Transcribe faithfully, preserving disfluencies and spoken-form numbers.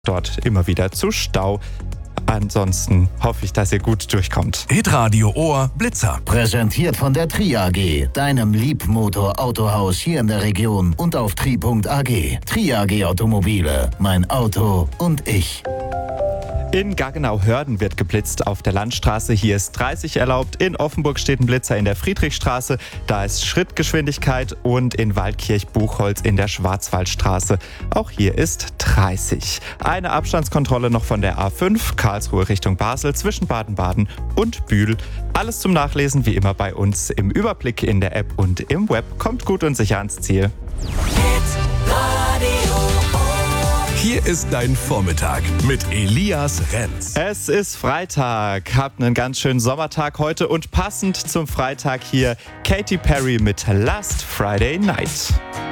dort immer wieder zu Stau. Ansonsten hoffe ich, dass ihr gut durchkommt. Hitradio Ohr Blitzer. Präsentiert von der Tri A G, deinem Liebmotor-Autohaus hier in der Region und auf tri punkt a g. Tri A G Automobile, mein Auto und ich. In Gaggenau-Hörden wird geblitzt auf der Landstraße. Hier ist dreißig erlaubt. In Offenburg steht ein Blitzer in der Friedrichstraße. Da ist Schrittgeschwindigkeit. Und in Waldkirch-Buchholz in der Schwarzwaldstraße. Auch hier ist dreißig. Eine Abstandskontrolle noch von der A fünf, Karlsruhe Richtung Basel, zwischen Baden-Baden und Bühl. Alles zum Nachlesen wie immer bei uns im Überblick in der App und im Web. Kommt gut und sicher ans Ziel. Hier ist dein Vormittag mit Elias Renz. Es ist Freitag. Habt einen ganz schönen Sommertag heute und passend zum Freitag hier Katy Perry mit Last Friday Night.